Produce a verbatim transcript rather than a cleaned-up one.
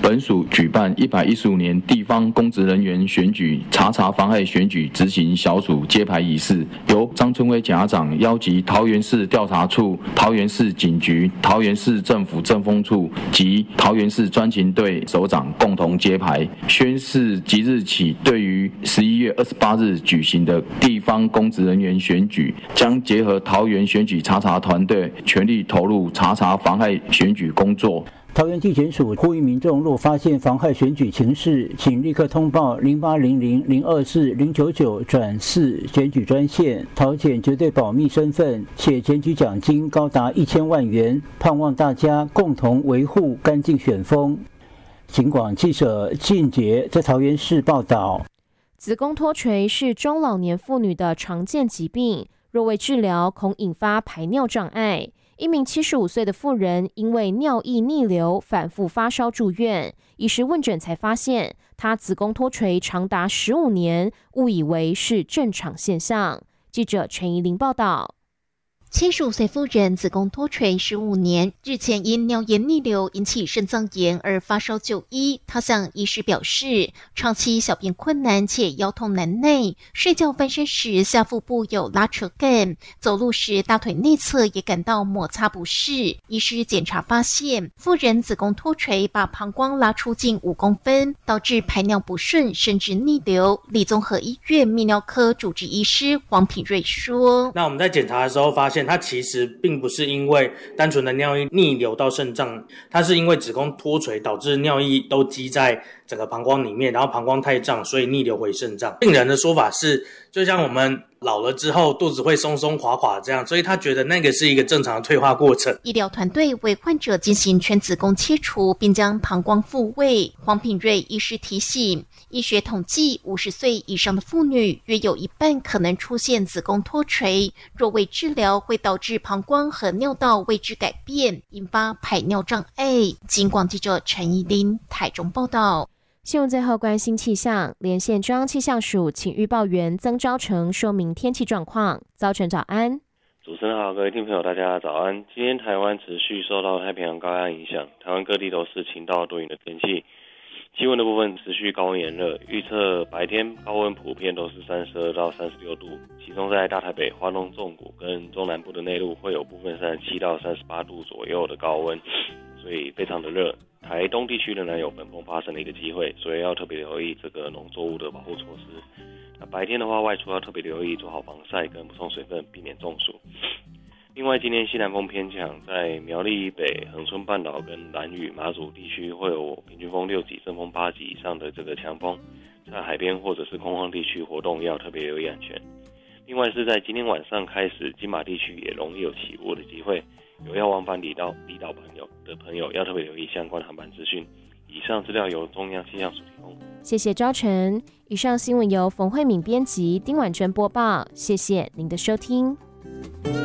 本署举办一百一十五年地方公职人员选举查查妨害选举执行小组揭牌仪式，由张春威检察长邀集桃园市调查处、桃园市警局、桃园市政府政风处及桃园市专勤队首长共同揭牌，宣示即日起对于十一月二十八日举行的地方公职人员选举，将结合桃园选举查查团队，全力投入查查妨害选举工作。 桃园地检署呼吁民众若发现妨害选举情事，请立刻通报零八零零零二四零九九转四检举专线，桃检绝对保密身份，且检举奖金高达一千万元，盼望大家共同维护干净选风。警广记者靳杰在桃园市报道。 子宫脱垂是中老年妇女的常见疾病，若未治疗，恐引发排尿障碍。一名七十五岁的妇人因为尿液逆流反复发烧住院，医师问诊才发现她子宫脱垂长达十五年，误以为是正常现象。记者陈怡玲报道。 七十五岁妇人子宫脱垂十五年，日前因尿液逆流引起肾脏炎而发烧就医。她向医师表示，长期小便困难且腰痛难耐，睡觉翻身时下腹部有拉扯感，走路时大腿内侧也感到摩擦不适。医师检查发现，妇人子宫脱垂把膀胱拉出近五公分，导致排尿不顺甚至逆流。立综合医院泌尿科主治医师黄品瑞说：“ 那我们在检查的时候发现。”它其实并不是因为单纯的尿液逆流到肾脏，它是因为子宫脱垂导致尿液都积在整个膀胱里面，然后膀胱太胀，所以逆流回肾脏。病人的说法是，就像我们老了之后肚子会松松垮垮这样，所以他觉得那个是一个正常的退化过程。 医疗团队为患者进行全子宫切除，并将膀胱复位。黄品瑞医师提醒，医学统计五十岁以上的妇女约有一半可能出现子宫脱垂，若未治疗会导致膀胱和尿道位置改变，引发排尿障碍。警广记者陈怡琳台中报道。 新闻最后关心气象，连线中央气象署请预报员曾昭成说明天气状况。昭成早安。 主持人好，各位听众朋友大家早安。今天台湾持续受到太平洋高压影响，台湾各地都是晴到多云的天气。气温的部分持续高温炎热，预测白天高温普遍都是三十二到三十六度，其中在大台北、花东纵谷跟中南部的内陆会有部分三十七到三十八度左右的高温，所以非常的热。台东地区仍然有本风发生的一个机会，所以要特别留意这个农作物的保护措施。那白天的话，外出要特别留意做好防晒跟补充水分，避免中暑。另外，今天西南风偏强，在苗栗以北、恒春半岛跟兰屿、马祖地区会有平均风六级、阵风八级以上的这个强风，在海边或者是空旷地区活动要特别留意安全。另外是在今天晚上开始，金马地区也容易有起雾的机会，有要往返离岛离岛朋友的朋友要特别留意相关航班资讯。以上资料由中央气象署提供。 谢谢昭成。以上新闻由冯慧敏编辑，丁婉珍播报。谢谢您的收听。